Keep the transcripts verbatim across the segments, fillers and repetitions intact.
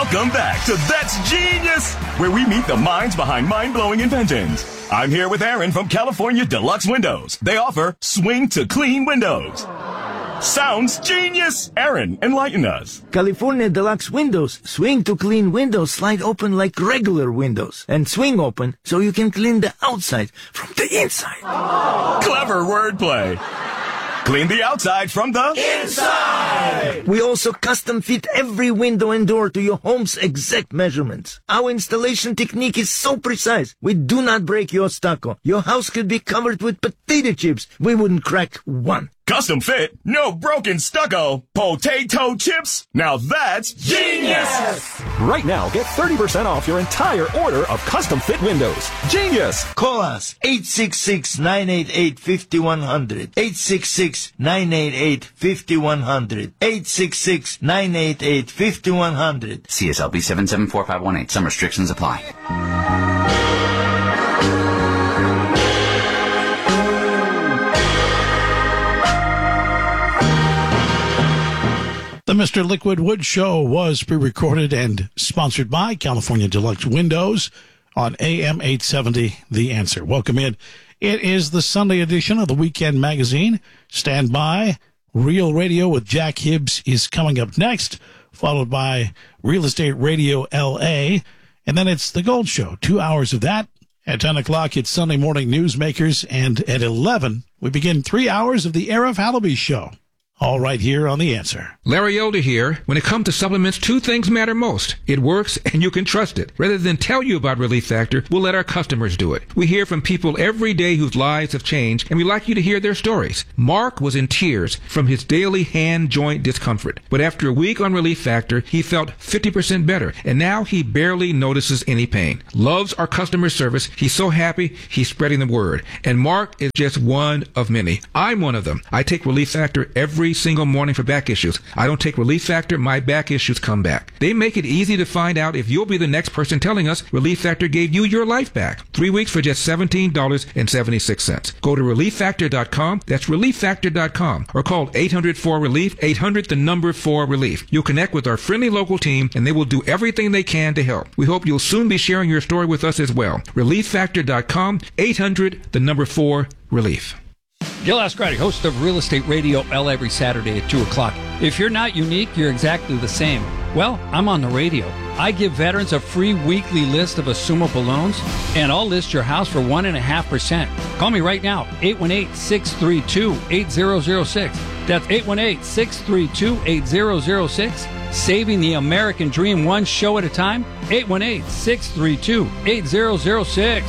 Welcome back to That's Genius, where we meet the minds behind mind-blowing inventions. I'm here with Aaron from California Deluxe Windows. They offer swing to clean windows. Sounds genius! Aaron, enlighten us. California Deluxe Windows. Swing to clean windows slide open like regular windows. And swing open so you can clean the outside from the inside. Clever wordplay. Clean the outside from the inside! We also custom fit every window and door to your home's exact measurements. Our installation technique is so precise, we do not break your stucco. Your house could be covered with potato chips. We wouldn't crack one. Custom fit? No broken stucco. Potato chips? Now that's genius! Right now, get thirty percent off your entire order of custom fit windows. Genius! Call us eight six six, nine eight eight, five one zero zero. eight six six, nine eight eight, five one zero zero. eight six six, nine eight eight, five one zero zero. C S L B seven seven four five one eight. Some restrictions apply. The Mister Liquid Wood Show was pre-recorded and sponsored by California Deluxe Windows on A M eight seventy, The Answer. Welcome in. It is the Sunday edition of the Weekend Magazine. Stand by. Real Radio with Jack Hibbs is coming up next, followed by Real Estate Radio L A. And then it's The Gold Show, two hours of that. At ten o'clock, it's Sunday Morning Newsmakers. And at eleven, we begin three hours of the Arif Halaby Show. All right here on The Answer. Larry Elder here. When it comes to supplements, two things matter most. It works and you can trust it. Rather than tell you about Relief Factor, we'll let our customers do it. We hear from people every day whose lives have changed, and we like you to hear their stories. Mark was in tears from his daily hand joint discomfort. But after a week on Relief Factor, he felt fifty percent better, and now he barely notices any pain. Loves our customer service. He's so happy, he's spreading the word. And Mark is just one of many. I'm one of them. I take Relief Factor every single morning for back issues. I don't take Relief Factor, my back issues come back. They make it easy to find out if you'll be the next person telling us Relief Factor gave you your life back. Three weeks for just seventeen dollars and seventy-six cents. Go to relief factor dot com. That's relief factor dot com. Or call eight hundred four relief, eight hundred the number four relief. You'll connect with our friendly local team and they will do everything they can to help. We hope you'll soon be sharing your story with us as well. relief factor dot com, eight hundred the number four relief. Gil Ascardi, host of Real Estate Radio L A every Saturday at two o'clock. If you're not unique, you're exactly the same. Well, I'm on the radio. I give veterans a free weekly list of assumable loans, and I'll list your house for one point five percent. Call me right now, eight one eight, six three two, eight zero zero six. That's eight one eight, six three two, eight zero zero six. Saving the American dream one show at a time, eight one eight, six three two, eight zero zero six.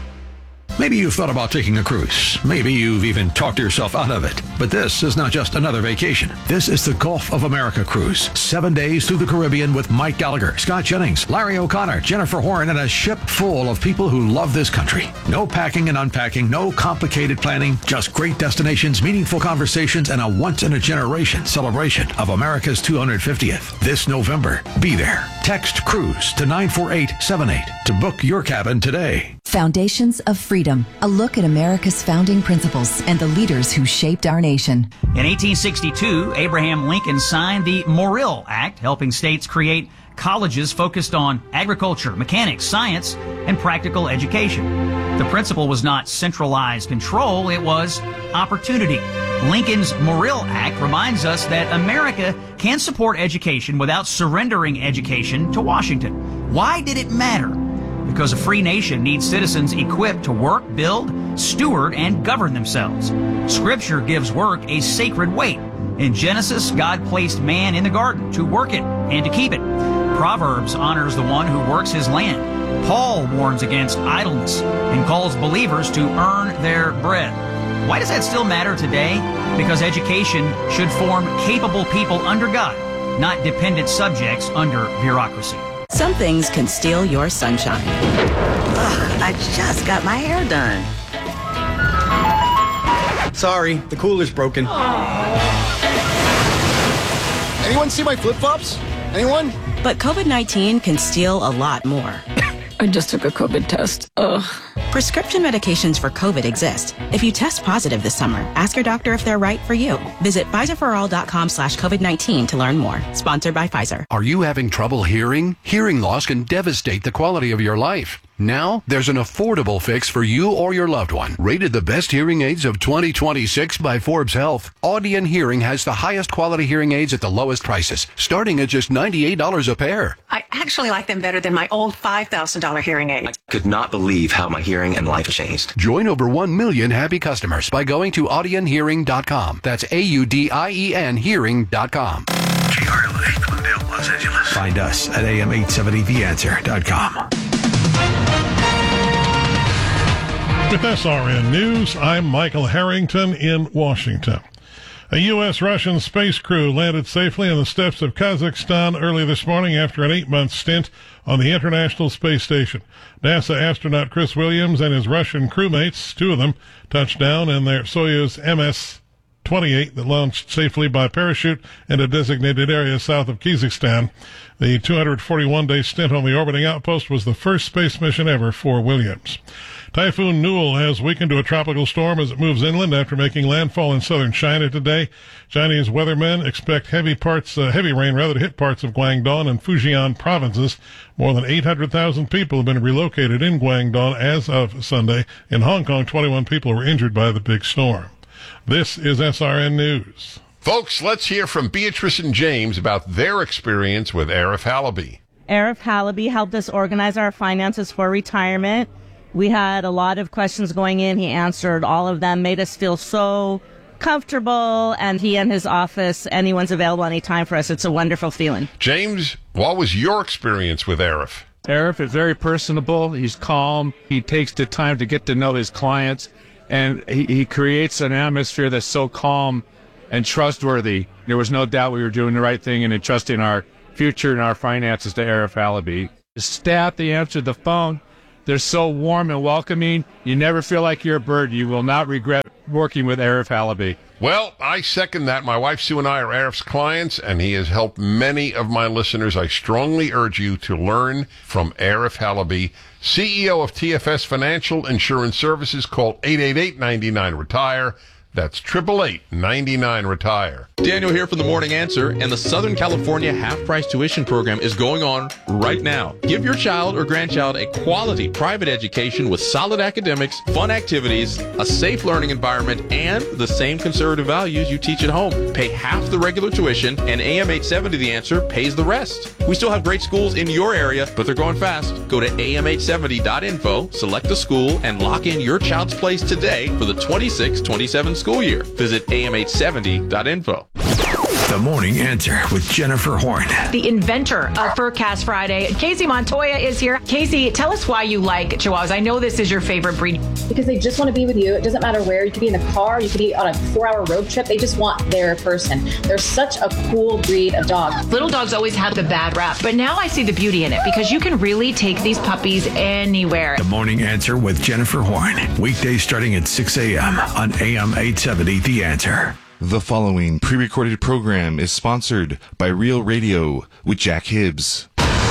Maybe you've thought about taking a cruise. Maybe you've even talked yourself out of it. But this is not just another vacation. This is the Gulf of America cruise. Seven days through the Caribbean with Mike Gallagher, Scott Jennings, Larry O'Connor, Jennifer Horn, and a ship full of people who love this country. No packing and unpacking, no complicated planning, just great destinations, meaningful conversations, and a once-in-a-generation celebration of America's two hundred fiftieth. This November, be there. Text CRUISE to nine four eight seven eight to book your cabin today. Foundations of Freedom, a look at America's founding principles and the leaders who shaped our nation. In eighteen sixty-two, Abraham Lincoln signed the Morrill Act, helping states create colleges focused on agriculture, mechanics, science, and practical education. The principle was not centralized control, it was opportunity. Lincoln's Morrill Act reminds us that America can support education without surrendering education to Washington. Why did it matter? Because a free nation needs citizens equipped to work, build, steward, and govern themselves. Scripture gives work a sacred weight. In Genesis, God placed man in the garden to work it and to keep it. Proverbs honors the one who works his land. Paul warns against idleness and calls believers to earn their bread. Why does that still matter today? Because education should form capable people under God, not dependent subjects under bureaucracy. Some things can steal your sunshine. Ugh, I just got my hair done. Sorry, the cooler's broken. Anyone see my flip-flops? Anyone? But COVID nineteen can steal a lot more. I just took a COVID test. Ugh. Prescription medications for COVID exist. If you test positive this summer, ask your doctor if they're right for you. Visit Pfizer for all dot com slash COVID nineteen to learn more. Sponsored by Pfizer. Are you having trouble hearing? Hearing loss can devastate the quality of your life. Now, there's an affordable fix for you or your loved one. Rated the best hearing aids of twenty twenty-six by Forbes Health, Audion Hearing has the highest quality hearing aids at the lowest prices, starting at just ninety-eight dollars a pair. I actually like them better than my old five thousand dollars hearing aid. I could not believe how my hearing and life have changed. Join over one million happy customers by going to audion hearing dot com. That's A U D I E N hearing dot com. G R L A, Glendale, Los Angeles. Find us at A M eight seventy the answer dot com. With S R N News, I'm Michael Harrington in Washington. A U S Russian space crew landed safely on the steppes of Kazakhstan early this morning after an eight-month stint on the International Space Station. NASA astronaut Chris Williams and his Russian crewmates, two of them, touched down in their Soyuz M S twenty-eight that launched safely by parachute in a designated area south of Kazakhstan. The two hundred forty-one day stint on the orbiting outpost was the first space mission ever for Williams. Typhoon Newell has weakened to a tropical storm as it moves inland after making landfall in southern China today. Chinese weathermen expect heavy parts, uh, heavy rain rather to hit parts of Guangdong and Fujian provinces. More than eight hundred thousand people have been relocated in Guangdong as of Sunday. In Hong Kong, twenty-one people were injured by the big storm. This is S R N News. Folks, let's hear from Beatrice and James about their experience with Arif Halaby. Arif Halaby helped us organize our finances for retirement. We had a lot of questions going in. He answered all of them, made us feel so comfortable, and he and his office, anyone's available anytime for us. It's a wonderful feeling. James, what was your experience with Arif? Arif is very personable. He's calm. He takes the time to get to know his clients, and he, he creates an atmosphere that's so calm and trustworthy. There was no doubt we were doing the right thing and entrusting our future and our finances to Arif Halaby. The staff, they answered the phone. They're so warm and welcoming. You never feel like you're a bird. You will not regret working with Arif Halaby. Well, I second that. My wife Sue and I are Arif's clients, and he has helped many of my listeners. I strongly urge you to learn from Arif Halaby, C E O of T F S Financial Insurance Services. Call eight eight eight, nine nine, retire. That's eight eight eight, nine nine, retire. Daniel here from The Morning Answer, and the Southern California half-price tuition program is going on right now. Give your child or grandchild a quality private education with solid academics, fun activities, a safe learning environment, and the same conservative values you teach at home. Pay half the regular tuition, and A M eight seventy The Answer pays the rest. We still have great schools in your area, but they're going fast. Go to A M eight seventy dot info, select a school, and lock in your child's place today for the twenty-six twenty-seven school year. Visit A M eight seventy dot info. The Morning Answer with Jennifer Horn. The inventor of Furcast Friday, Casey Montoya, is here. Casey, tell us why you like Chihuahuas. I know this is your favorite breed. Because they just want to be with you. It doesn't matter where. You could be in the car. You could be on a four-hour road trip. They just want their person. They're such a cool breed of dog. Little dogs always have the bad rap, but now I see the beauty in it because you can really take these puppies anywhere. The Morning Answer with Jennifer Horn. Weekdays starting at six a.m. on A M eight seventy The Answer. The following pre-recorded program is sponsored by Real Radio with Jack Hibbs.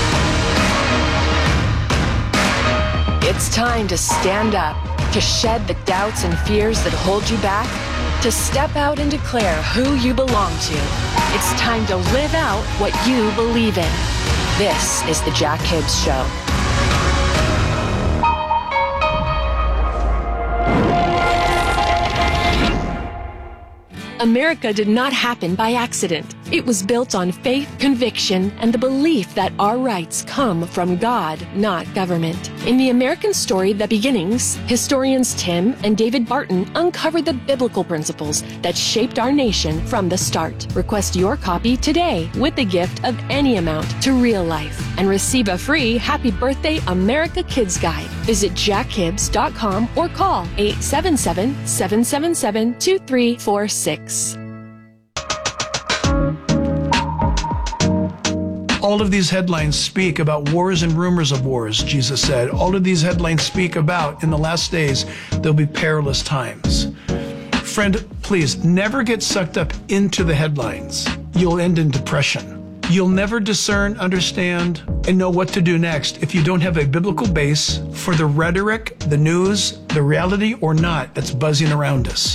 It's time to stand up, to shed the doubts and fears that hold you back, to step out and declare who you belong to. It's time to live out what you believe in. This is the Jack Hibbs Show. America did not happen by accident. It was built on faith, conviction, and the belief that our rights come from God, not government. In the American story, The Beginnings, historians Tim and David Barton uncovered the biblical principles that shaped our nation from the start. Request your copy today with the gift of any amount to Real Life and receive a free Happy Birthday America Kids Guide. Visit jack hibbs dot com or call eight seven seven, seven seven seven, two three four six. All of these headlines speak about wars and rumors of wars, Jesus said. All of these headlines speak about, in the last days, there'll be perilous times. Friend, please, never get sucked up into the headlines. You'll end in depression. You'll never discern, understand, and know what to do next if you don't have a biblical base for the rhetoric, the news, the reality or not that's buzzing around us.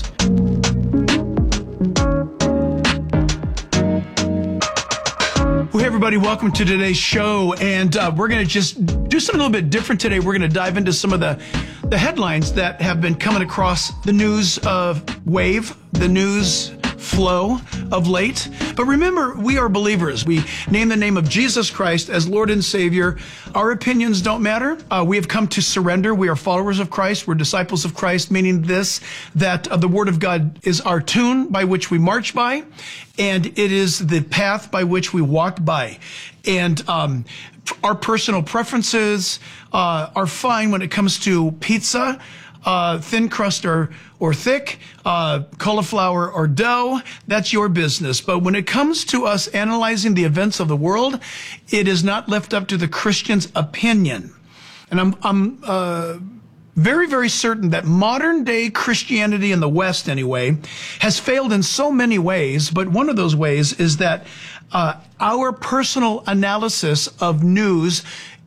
Well, hey everybody, welcome to today's show, and uh, we're going to just do something a little bit different today. We're going to dive into some of the, the headlines that have been coming across the news of wave, the news flow of late. But remember, we are believers. We name the name of Jesus Christ as Lord and Savior. Our opinions don't matter. Uh, we have come to surrender. We are followers of Christ. We're disciples of Christ, meaning this, that uh, the Word of God is our tune by which we march by, and it is the path by which we walk by. And um, our personal preferences uh, are fine when it comes to pizza, Uh, thin crust or, or thick, uh, cauliflower or dough, that's your business. But when it comes to us analyzing the events of the world, it is not left up to the Christian's opinion. And I'm, I'm, uh, very, very certain that modern day Christianity in the West anyway has failed in so many ways. But one of those ways is that, uh, our personal analysis of news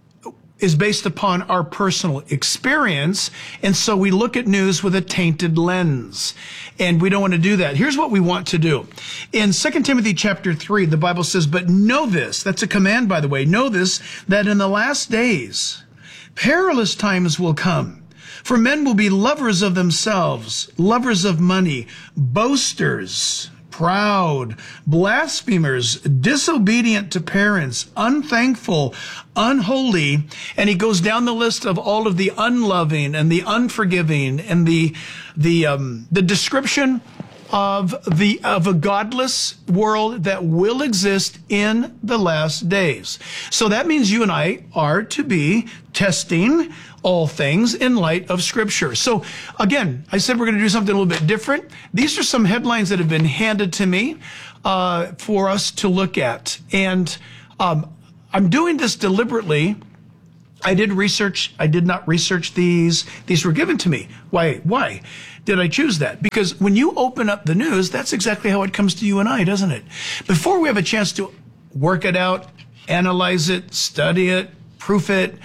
is based upon our personal experience. And so we look at news with a tainted lens. And we don't want to do that. Here's what we want to do. In Second Timothy chapter three, the Bible says, "But know this," that's a command, by the way, "know this, that in the last days, perilous times will come. For men will be lovers of themselves, lovers of money, boasters, proud, blasphemers, disobedient to parents, unthankful, unholy." And he goes down the list of all of the unloving and the unforgiving and the the um, the description of the of a godless world that will exist in the last days. So that means you and I are to be testing all things in light of Scripture. So again, I said we're going to do something a little bit different. These are some headlines that have been handed to me uh, for us to look at. And um, I'm doing this deliberately. I did research. I did not research these. These were given to me. Why? Why did I choose that? Because when you open up the news, that's exactly how it comes to you and I, doesn't it? Before we have a chance to work it out, analyze it, study it, proof it,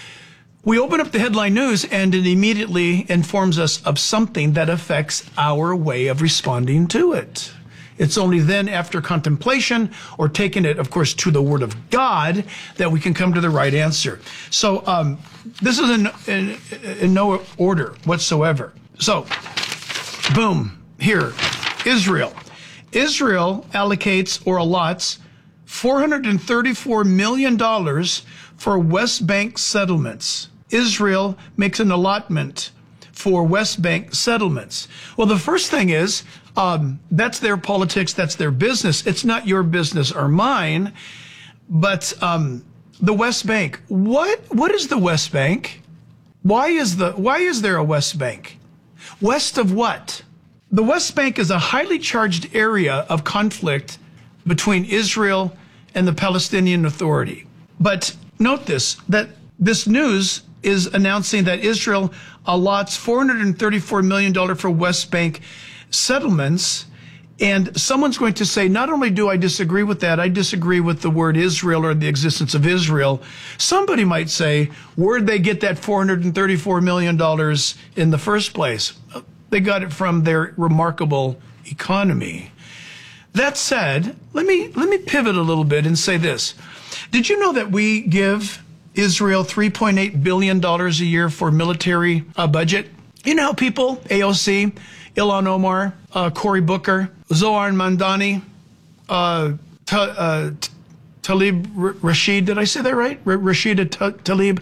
we open up the headline news and it immediately informs us of something that affects our way of responding to it. It's only then after contemplation or taking it, of course, to the Word of God that we can come to the right answer. So um, this is in, in, in no order whatsoever. So, boom, here, Israel. Israel allocates or allots four hundred thirty-four million dollars for West Bank settlements. Israel makes an allotment for West Bank settlements. Well, the first thing is, um, that's their politics, that's their business. It's not your business or mine. But um, the West Bank, what what is the West Bank? Why is the why is there a West Bank? West of what? The West Bank is a highly charged area of conflict between Israel and the Palestinian Authority. But note this, that this news is announcing that Israel allots four hundred thirty-four million dollars for West Bank settlements. And someone's going to say, not only do I disagree with that, I disagree with the word Israel or the existence of Israel. Somebody might say, where'd they get that four hundred thirty-four million dollars in the first place? They got it from their remarkable economy. That said, let me let me pivot a little bit and say this. Did you know that we give Israel three point eight billion dollars a year for military uh, budget? You know how people, A O C, Ilhan Omar, uh, Cory Booker, Zohar Mandani, uh, Ta- uh, Talib R- Rashid, did I say that right? R- Rashida T- Talib,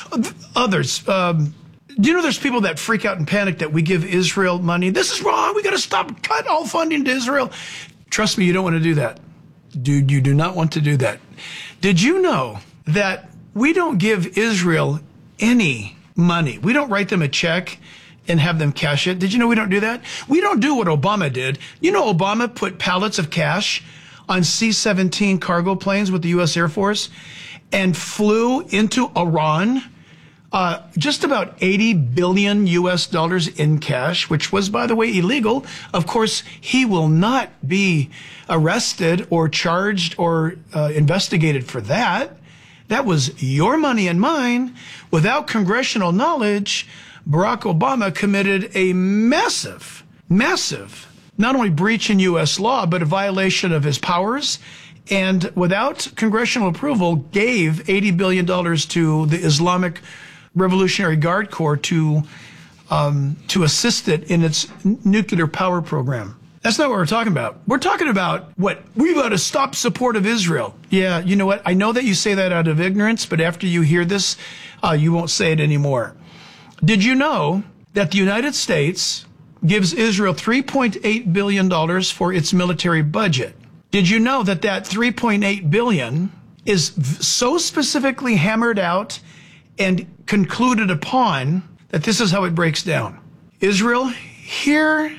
others. Um, do you know there's people that freak out and panic that we give Israel money? This is wrong. We got to stop, cut all funding to Israel. Trust me, you don't want to do that. Dude, you do not want to do that. Did you know that we don't give Israel any money? We don't write them a check and have them cash it. Did you know we don't do that? We don't do what Obama did. You know, Obama put pallets of cash on C seventeen cargo planes with the U S Air Force and flew into Iran uh, just about eighty billion U S dollars in cash, which was, by the way, illegal. Of course, he will not be arrested or charged or uh, investigated for that. That was your money and mine. Without congressional knowledge, Barack Obama committed a massive, massive, not only breach in U S law, but a violation of his powers. And without congressional approval, gave eighty billion dollars to the Islamic Revolutionary Guard Corps to um, to assist it in its n- nuclear power program. That's not what we're talking about. We're talking about what we've got to stop support of Israel. Yeah, you know what? I know that you say that out of ignorance, but after you hear this, uh, you won't say it anymore. Did you know that the United States gives Israel three point eight billion dollars for its military budget? Did you know that that three point eight billion dollars is v- so specifically hammered out and concluded upon that this is how it breaks down? Israel, here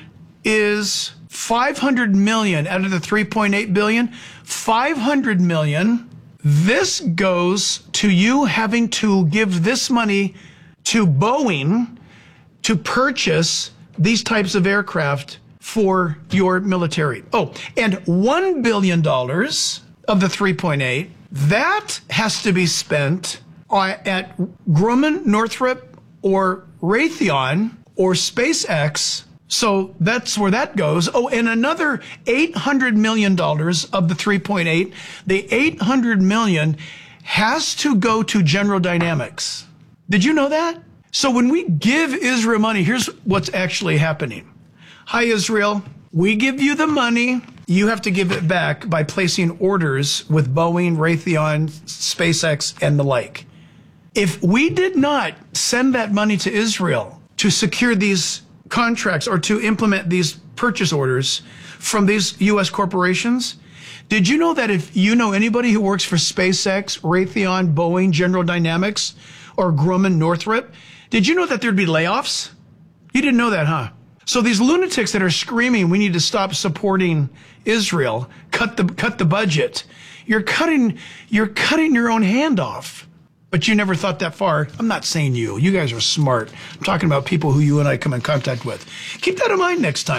is five hundred million out of the three point eight billion, five hundred million. This goes to you having to give this money to Boeing to purchase these types of aircraft for your military. Oh, and one billion dollars of the three point eight, that has to be spent at Grumman, Northrop, or Raytheon, or SpaceX. So that's where that goes. Oh, and another eight hundred million dollars of the three point eight, the eight hundred million dollars has to go to General Dynamics. Did you know that? So when we give Israel money, here's what's actually happening. Hi, Israel. We give you the money. You have to give it back by placing orders with Boeing, Raytheon, SpaceX, and the like. If we did not send that money to Israel to secure these contracts or to implement these purchase orders from these U S corporations, did you know that if you know anybody who works for SpaceX, Raytheon, Boeing, General Dynamics, or Grumman, Northrop, did you know that there'd be layoffs? You didn't know that, huh? So these lunatics that are screaming, we need to stop supporting Israel, cut the cut the budget. You're cutting you're cutting your own hand off. But you never thought that far. I'm not saying you. You guys are smart. I'm talking about people who you and I come in contact with. Keep that in mind next time.